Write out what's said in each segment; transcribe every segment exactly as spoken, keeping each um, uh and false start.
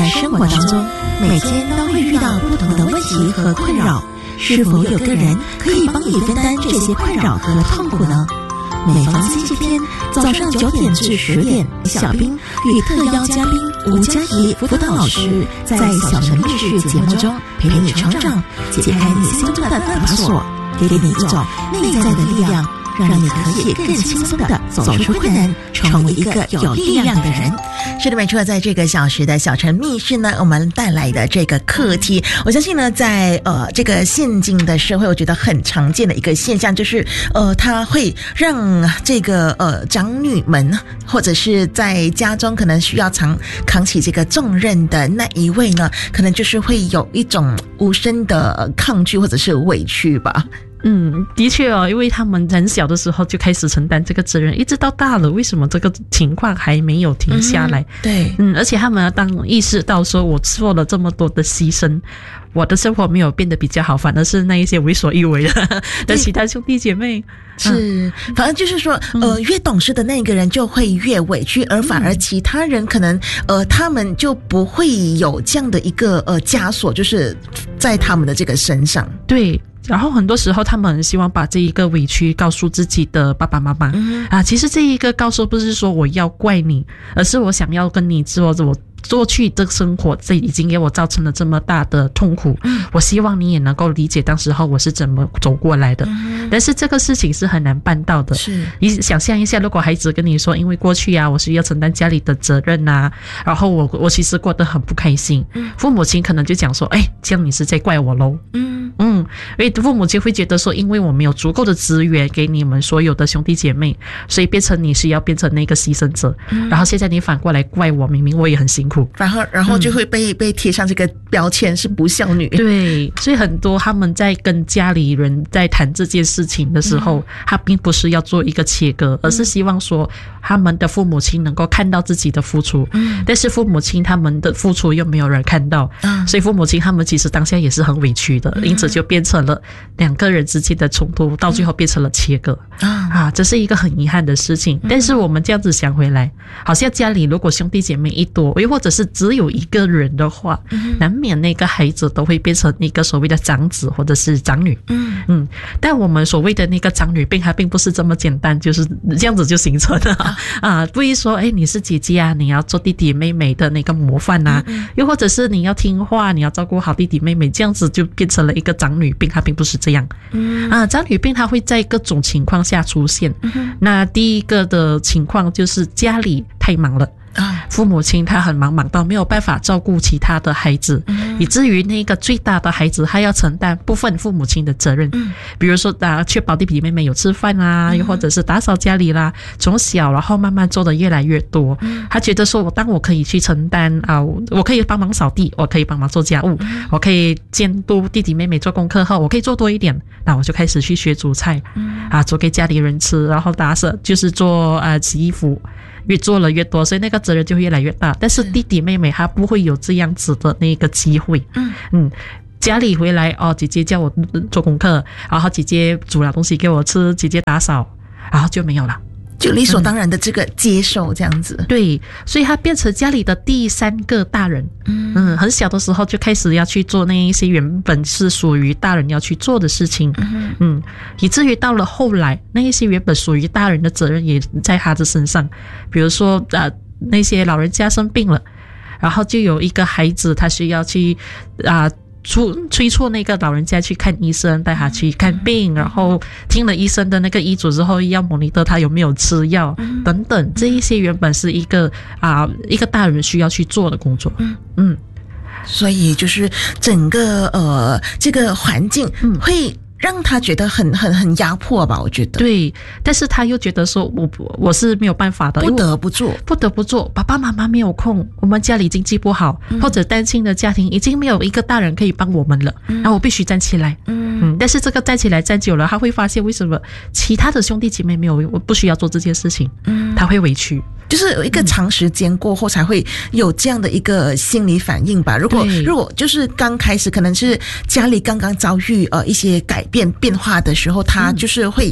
在生活当中，每天都会遇到不同的问题和困扰，是否有个人可以帮你分担这些困扰和痛苦呢？每逢星期天早上九点至十点，小兵与特邀嘉宾吴佳怡辅导老师在小城密室节目中陪你成长，解开你心中的那把锁，给你一种内在的力量，让你可以更轻松地走出困难，成为一个有力量的人。 是的，没错，在这个小时的小城密室呢，我们带来的这个课题，我相信呢，在呃这个现今的社会，我觉得很常见的一个现象，就是呃，它会让这个呃长女们，或者是在家中可能需要常扛起这个重任的那一位呢，可能就是会有一种无声的抗拒或者是委屈吧。 嗯，的确哦，因为他们很小的时候就开始承担这个责任，一直到大了，为什么这个情况还没有停下来？嗯、 对， 嗯，而且他们当意识到说我做了这么多的牺牲，我的生活没有变得比较好，反而是那一些为所欲为的的其他兄弟姐妹。 是，嗯、反正就是说，呃，越懂事的那个人就会越委屈，而反而其他人可能，呃，他们就不会有这样的一个呃枷锁，就是在他们的这个身上。 对。然后很多时候他们很希望把这一个委屈告诉自己的爸爸妈妈、嗯、啊，其实这一个告诉不是说我要怪你，而是我想要跟你做我过去的生活，这已经给我造成了这么大的痛苦、嗯、我希望你也能够理解当时候我是怎么走过来的、嗯、但是这个事情是很难办到的。 是， 你想象一下，如果孩子跟你说因为过去啊我需要承担家里的责任啊，然后我我其实过得很不开心、嗯、父母亲可能就讲说，哎，这样你是在怪我咯。嗯嗯，因为父母亲会觉得说，因为我没有足够的资源给你们所有的兄弟姐妹，所以变成你是要变成那个牺牲者、嗯、然后现在你反过来怪我，明明我也很辛苦， 然后然后就会被、嗯、被贴上这个标签是不孝女。 对，所以很多他们在跟家里人在谈这件事情的时候、嗯、他并不是要做一个切割，而是希望说他们的父母亲能够看到自己的付出、嗯、但是父母亲他们的付出又没有人看到、嗯、所以父母亲他们其实当下也是很委屈的、嗯、因此就变成了两个人之间的冲突，到最后变成了切割、嗯、啊，这是一个很遗憾的事情、嗯、但是我们这样子想回来，好像家里如果兄弟姐妹一多，又或者是只有一个人的话、嗯、难免那个孩子都会变成一个所谓的长子或者是长女。嗯嗯，但我们所谓的那个长女病它并不是这么简单就是这样子就形成了啊，啊不会说哎你是姐姐啊，你要做弟弟妹妹的那个模范啊、嗯、又或者是你要听话，你要照顾好弟弟妹妹，这样子就变成了一个长女病，它并不是这样。嗯啊，长女病它会在各种情况下出现、嗯、那第一个的情况就是家里太忙了，父母亲他很忙，忙到没有办法照顾其他的孩子、嗯、以至于那个最大的孩子他要承担部分父母亲的责任、嗯、比如说啊，确保弟弟妹妹有吃饭啦、嗯、又或者是打扫家里啦，从小然后慢慢做的越来越多、嗯、他觉得说我当我可以去承担啊，我可以帮忙扫地，我可以帮忙做家务、嗯、我可以监督弟弟妹妹做功课后，我可以做多一点，那我就开始去学煮菜、嗯、啊，做给家里人吃，然后打扫就是做啊洗衣服，越做了越多，所以那个责任就会越来越大。但是弟弟妹妹他不会有这样子的那个机会。嗯嗯，家里回来哦，姐姐叫我做功课，然后姐姐煮了东西给我吃，姐姐打扫，然后就没有了。 就理所当然的这个接受这样子、 嗯、对，所以他变成家里的第三个大人。嗯嗯，很小的时候就开始要去做那一些原本是属于大人要去做的事情。嗯嗯，以至于到了后来，那一些原本属于大人的责任也在他的身上，比如说呃那些老人家生病了，然后就有一个孩子他需要去啊、呃催催促那个老人家去看医生，带他去看病，然后听了医生的那个医嘱之后，要monitor他有没有吃药等等，这一些原本是一个啊、呃、一个大人需要去做的工作。嗯嗯， 所以就是整个呃这个环境会让他觉得很很很压迫吧，我觉得。 对，但是他又觉得说我我是没有办法的， 不得不做不得不做，爸爸妈妈没有空，我们家里经济不好、嗯、或者单亲的家庭已经没有一个大人可以帮我们了、嗯、然后我必须站起来。嗯嗯，但是这个站起来站久了，他会发现为什么其他的兄弟姐妹没有，我不需要做这件事情。嗯，他会委屈， 就是有一个长时间过后才会有这样的一个心理反应吧。如果如果就是刚开始可能是家里刚刚遭遇呃一些改变变化的时候，他就是会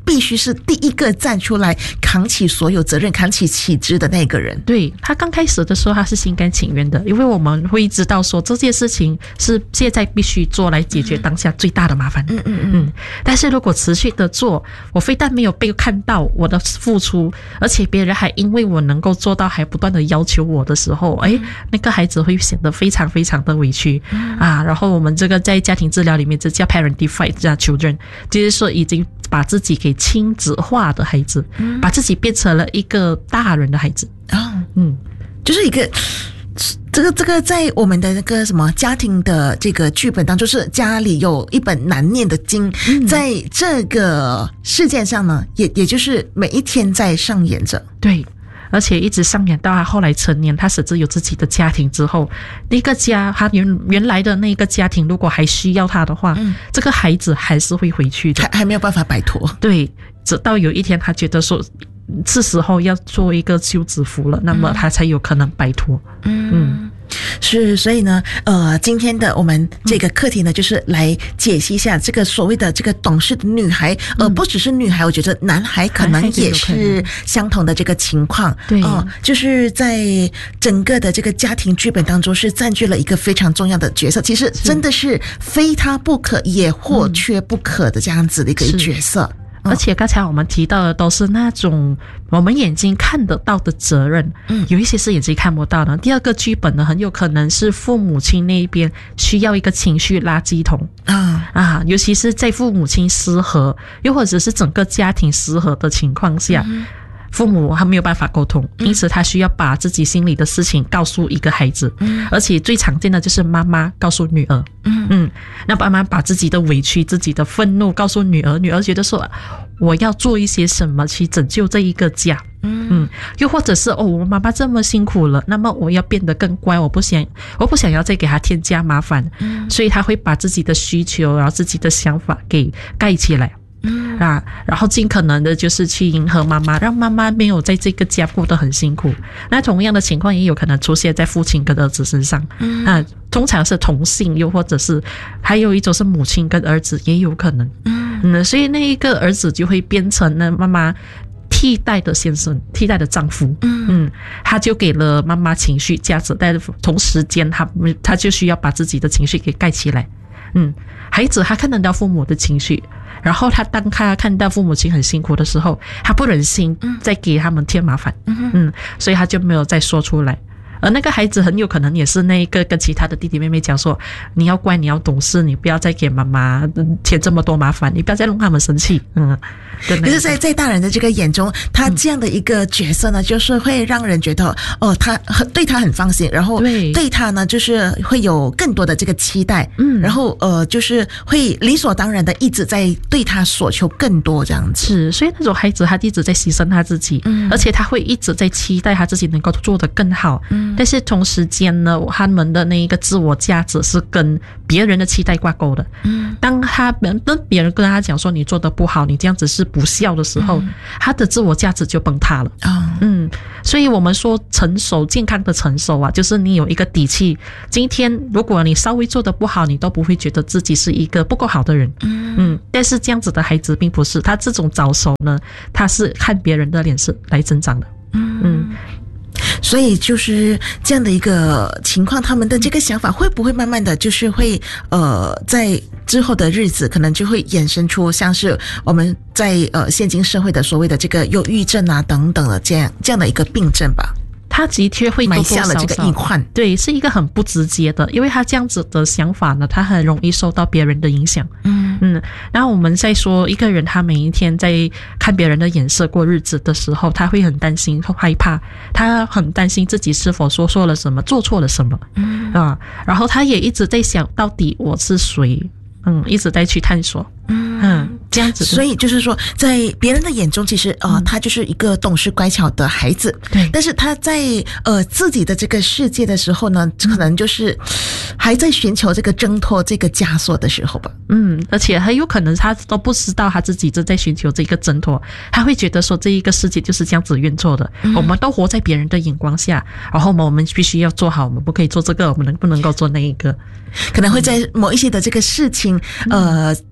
必须是第一个站出来扛起所有责任、扛起旗帜的那个人。 对，他刚开始的时候他是心甘情愿的，因为我们会知道说这件事情是现在必须做来解决当下最大的麻烦。 嗯嗯嗯，但是如果持续的做，我非但没有被看到我的付出，而且别人还因为我能够做到还不断的要求我的时候，哎，那个孩子会显得非常非常的委屈、嗯、啊。然后我们这个在家庭治疗里面这叫 parentified children， 就是说已经把自己给亲子化的孩子、嗯、把自己变成了一个大人的孩子。 哦，嗯，就是一个这个这个在我们的那个什么家庭的这个剧本当中，是家里有一本难念的经、嗯、在这个事件上呢，也也就是每一天在上演着。 对，而且一直上演到他后来成年，他甚至有自己的家庭之后，那个家他原原来的那个家庭如果还需要他的话、嗯、这个孩子还是会回去的， 还还没有办法摆脱。 对，直到有一天他觉得说是时候要做一个休止符了，那么他才有可能摆脱。 嗯嗯，是，所以呢，呃，今天的我们这个课题呢，就是来解析一下这个所谓的这个懂事的女孩，呃，不只是女孩，我觉得男孩可能也是相同的这个情况。 对， 哦、呃，就是在整个的这个家庭剧本当中，是占据了一个非常重要的角色。其实真的是非他不可，也或缺不可的这样子的一个角色。 而且刚才我们提到的都是那种我们眼睛看得到的责任，嗯，有一些是眼睛看不到的。第二个剧本呢，很有可能是父母亲那边需要一个情绪垃圾桶啊啊，尤其是在父母亲失和，又或者是整个家庭失和的情况下。嗯，父母他没有办法沟通，因此他需要把自己心里的事情告诉一个孩子，嗯，而且最常见的就是妈妈告诉女儿，嗯嗯，那妈妈把自己的委屈、自己的愤怒告诉女儿，女儿觉得说我要做一些什么去拯救这一个家，嗯嗯，又或者是哦，我妈妈这么辛苦了，那么我要变得更乖，我不想我不想要再给她添加麻烦，嗯，所以他会把自己的需求，然后自己的想法给盖起来。嗯啊，然后尽可能的就是去迎合妈妈，让妈妈没有在这个家过得很辛苦。那同样的情况也有可能出现在父亲跟儿子身上，嗯啊，通常是同性，又或者是还有一种是母亲跟儿子也有可能，嗯嗯，所以那一个儿子就会变成了妈妈替代的先生，替代的丈夫，嗯嗯，他就给了妈妈情绪价值，但同时间他他就需要把自己的情绪给盖起来。嗯，孩子他看得到父母的情绪，然后他当他看到父母亲很辛苦的时候，他不忍心再给他们添麻烦，嗯嗯，所以他就没有再说出来。而那个孩子很有可能也是那一个跟其他的弟弟妹妹讲说，你要乖，你要懂事，你不要再给妈妈添这么多麻烦，你不要再弄他们生气。嗯， 可是在在大人的这个眼中，他这样的一个角色呢，嗯，就是会让人觉得哦，他对他很放心，然后对他呢就是会有更多的这个期待，嗯，然后呃就是会理所当然的一直在对他所求更多这样子。 是，所以那种孩子他一直在牺牲他自己，嗯，而且他会一直在期待他自己能够做得更好，嗯。但是同时间呢，他们的那一个自我价值是跟别人的期待挂钩的。嗯，当他当别人跟他讲说你做得不好，你这样子是不孝的时候，嗯，他的自我价值就崩塌了。哦，嗯，所以我们说成熟，健康的成熟啊，就是你有一个底气。今天如果你稍微做得不好，你都不会觉得自己是一个不够好的人。嗯嗯，但是这样子的孩子并不是，他这种早熟呢，他是看别人的脸色来增长的。嗯嗯。 所以就是这样的一个情况，他们的这个想法会不会慢慢的就是会呃在之后的日子可能就会衍生出像是我们在呃现今社会的所谓的这个忧郁症啊等等的这样这样的一个病症吧。 他的确会多多少少埋下了这个隐患， 对，是一个很不直接的，因为他这样子的想法呢，他很容易受到别人的影响。嗯嗯，然后我们在说一个人他每一天在看别人的眼色过日子的时候，他会很担心、很害怕，他很担心自己是否说错了什么、做错了什么。嗯啊，然后他也一直在想到底我是谁。嗯，一直在去探索。嗯嗯，这样子。 所以就是说，在别人的眼中，其实呃，嗯，他就是一个懂事乖巧的孩子。 对。 但是他在呃自己的这个世界的时候呢，可能就是还在寻求这个挣脱这个枷锁的时候吧。 嗯，而且很有可能他都不知道他自己正在寻求这个挣脱，他会觉得说这一个世界就是这样子运作的。嗯，我们都活在别人的眼光下，然后我们必须要做好，我们不可以做这个，我们能不能够做那一个？ 可能会在某一些的这个事情，呃，发生在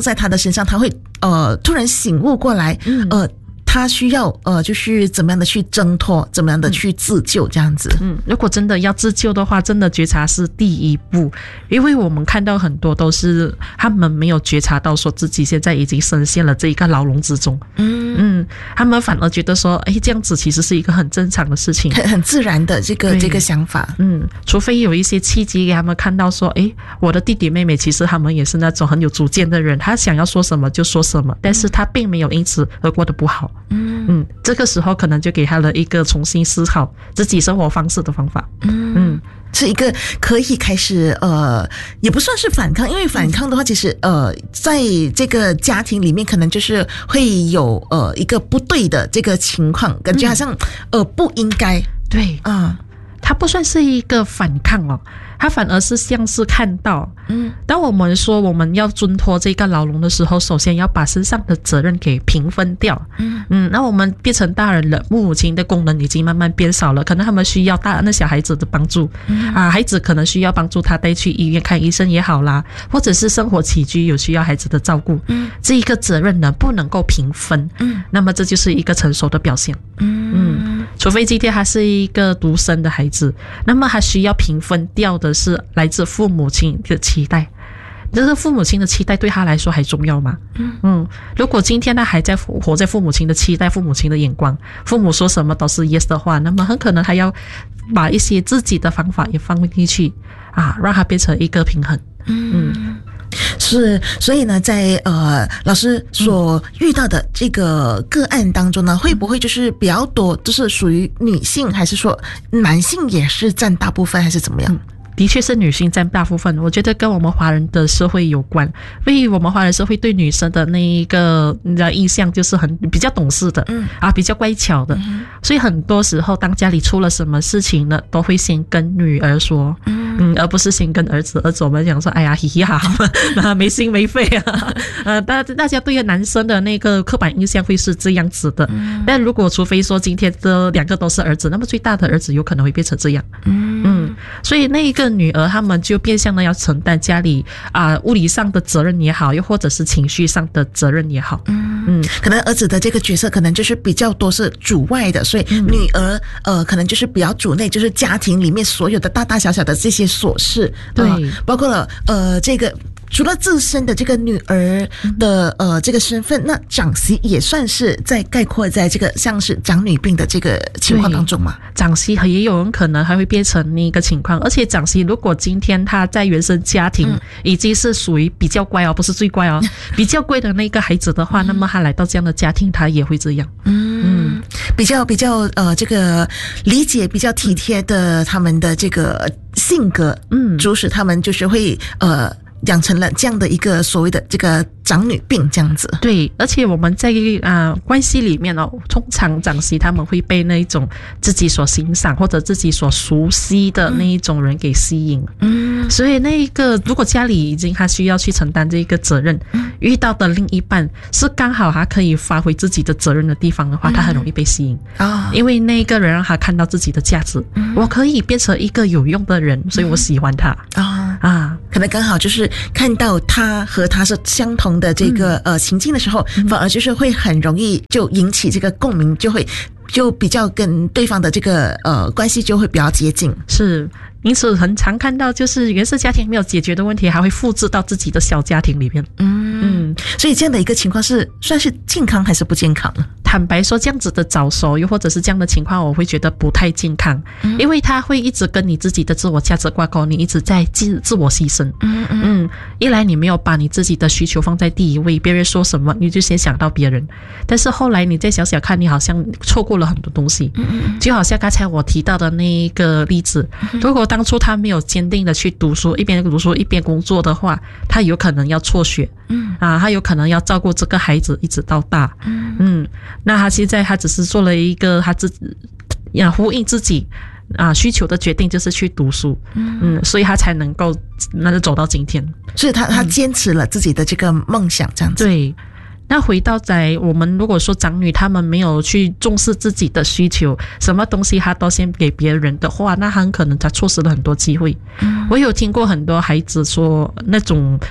在他的身上，他会呃突然醒悟过来，嗯、呃。他需要呃，就是怎么样的去挣脱，怎么样的去自救，这样子。 嗯，如果真的要自救的话，真的觉察是第一步，因为我们看到很多都是他们没有觉察到说自己现在已经深陷了这一个牢笼之中。嗯嗯，他们反而觉得说，哎，这样子其实是一个很正常的事情， 很很自然的这个这个想法。 嗯，除非有一些契机给他们看到说，哎，我的弟弟妹妹其实他们也是那种很有主见的人，他想要说什么就说什么，但是他并没有因此而过得不好。嗯嗯，这个时候可能就给他了一个重新思考自己生活方式的方法。嗯嗯， 是一个可以开始呃，也不算是反抗，因为反抗的话，其实呃，在这个家庭里面，可能就是会有呃一个不对的这个情况，感觉好像、嗯、呃不应该。 对啊，它不算是一个反抗哦。他反而是像是看到，嗯，当我们说我们要挣脱这个牢笼的时候，首先要把身上的责任给平分掉，嗯嗯，那我们变成大人了，父母亲的功能已经慢慢变少了，可能他们需要大那小孩子的帮助，嗯、啊，孩子可能需要帮助他带去医院看医生也好啦，或者是生活起居有需要孩子的照顾，嗯，这一个责任呢不能够平分，嗯，那么这就是一个成熟的表现，嗯嗯，除非今天他是一个独生的孩子，那么他需要平分掉的是来自父母亲的期待，这个父母亲的期待对他来说还重要吗？嗯嗯，如果今天他还在活在父母亲的期待、父母亲的眼光，父母说什么都是 yes 的话，那么很可能他要把一些自己的方法也放进去啊，让他变成一个平衡。嗯。嗯是，所以呢，在呃老师所遇到的这个个案当中呢，嗯、会不会就是比较多，就是属于女性，还是说男性也是占大部分，还是怎么样？嗯的确是女性占大部分，我觉得跟我们华人的社会有关，因为我们华人社会对女生的那一个你的印象就是很比较懂事的，嗯啊，比较乖巧的，嗯、所以很多时候当家里出了什么事情呢，都会先跟女儿说，嗯，嗯而不是先跟儿子。儿子我们讲说，哎呀，嘻嘻哈哈，没心没肺啊，呃，大大家对男生的那个刻板印象会是这样子的，嗯、但如果除非说今天这两个都是儿子，那么最大的儿子有可能会变成这样，嗯嗯，所以那一个女儿他们就变相的要承担家里啊、呃、物理上的责任也好，又或者是情绪上的责任也好。嗯嗯，可能儿子的这个角色可能就是比较多是主外的，所以女儿、嗯、呃可能就是比较主内，就是家庭里面所有的大大小小的这些琐事， 对， 呃、包括了呃这个。除了自身的这个女儿的呃这个身份，那长媳也算是在概括在这个像是长女病的这个情况当中嘛？ 长媳也有人可能还会变成那个情况，而且长媳如果今天她在原生家庭已经是属于比较乖哦，不是最乖哦，比较乖的那个孩子的话，那么她来到这样的家庭，她也会这样。嗯嗯，比较比较呃这个理解比较体贴的他们的这个性格，嗯，主使他们就是会呃。养成了这样的一个所谓的这个长女病这样子。 对，而且我们在啊、呃、关系里面哦，通常长媳他们会被那一种自己所欣赏或者自己所熟悉的那一种人给吸引。嗯，所以那一个如果家里已经他需要去承担这个责任，嗯、遇到的另一半是刚好他可以发挥自己的责任的地方的话，嗯、他很容易被吸引啊，因为那个人让他看到自己的价值，嗯、我可以变成一个有用的人，所以我喜欢他啊啊，可能刚好就是。看到他和他是相同的这个、嗯、呃情境的时候，反而就是会很容易就引起这个共鸣，就会就比较跟对方的这个呃关系就会比较接近。 是，因此很常看到就是原生家庭没有解决的问题，还会复制到自己的小家庭里面。嗯嗯，所以这样的一个情况是算是健康还是不健康呢？ 坦白说，这样子的早熟又或者是这样的情况，我会觉得不太健康，嗯、因为他会一直跟你自己的自我价值挂钩，你一直在自自我牺牲。嗯嗯嗯，一来你没有把你自己的需求放在第一位，别人说什么你就先想到别人，但是后来你再想想看，你好像错过了很多东西。嗯就好像刚才我提到的那一个例子，嗯、如果当初他没有坚定的去读书，一边读书一边工作的话，他有可能要辍学。嗯啊，他有可能要照顾这个孩子一直到大。嗯嗯，那他现在他只是做了一个他自己呀呼应自己啊需求的决定，就是去读书。嗯嗯，所以他才能够那就走到今天。 所以他他坚持了自己的这个梦想，这样子。 对。那回到在我们如果说长女他们没有去重视自己的需求，什么东西他都先给别人的话，那很可能他错失了很多机会。嗯、我有听过很多孩子说那种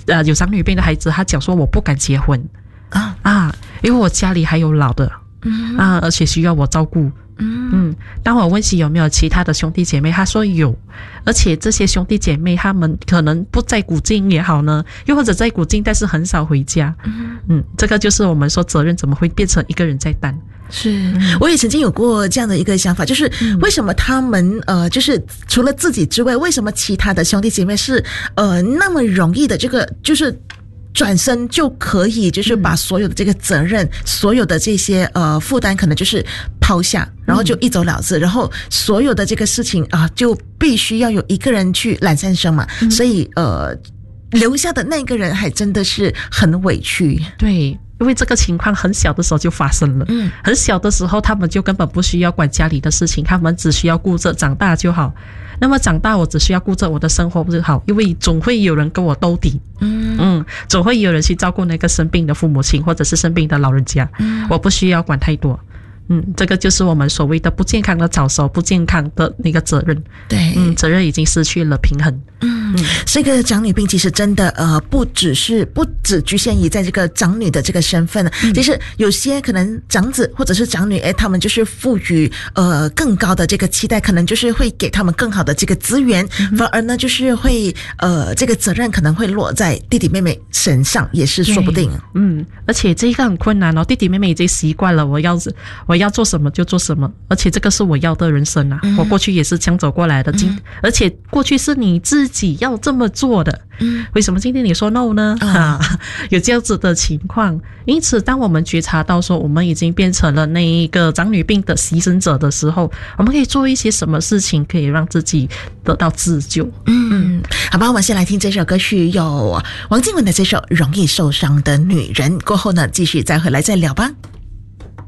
呃有长女病的孩子，他讲说我不敢结婚啊啊，因为我家里还有老的，嗯啊，而且需要我照顾。嗯嗯，当我问起有没有其他的兄弟姐妹，他说有，而且这些兄弟姐妹他们可能不在古晋也好呢，又或者在古晋但是很少回家。嗯嗯，这个就是我们说责任怎么会变成一个人在担。 是，我也曾经有过这样的一个想法，就是为什么他们呃，就是除了自己之外，为什么其他的兄弟姐妹是呃那么容易的这个就是转身就可以，就是把所有的这个责任、嗯、所有的这些呃负担，可能就是抛下，然后就一走了之，嗯、然后所有的这个事情啊、呃，就必须要有一个人去揽三生嘛，嗯、所以呃，留下的那个人还真的是很委屈。 对。因为这个情况很小的时候就发生了，嗯，很小的时候他们就根本不需要管家里的事情，他们只需要顾着长大就好。那么长大我只需要顾着我的生活就好，因为总会有人跟我兜底，嗯嗯，总会有人去照顾那个生病的父母亲或者是生病的老人家，嗯，我不需要管太多。嗯，这个就是我们所谓的不健康的早熟，不健康的那个责任。 对， 嗯，责任已经失去了平衡。 嗯，这个长女病其实真的呃，不只是不只局限于在这个长女的这个身份，嗯、其实有些可能长子或者是长女，哎，他们就是赋予呃更高的这个期待，可能就是会给他们更好的这个资源，嗯、反而呢就是会呃这个责任可能会落在弟弟妹妹身上，也是说不定。 嗯，而且这个很困难哦，弟弟妹妹已经习惯了，我要我要做什么就做什么，而且这个是我要的人生啊，嗯、我过去也是这样走过来的，嗯、而且过去是你自己要这么做的，嗯，为什么今天你说 no 呢？嗯啊、有这样子的情况，因此当我们觉察到说我们已经变成了那一个长女病的牺牲者的时候，我们可以做一些什么事情可以让自己得到自救。 嗯，好吧，我们先来听这首歌曲，有王靖雯的这首《容易受伤的女人》，过后呢继续再回来再聊吧。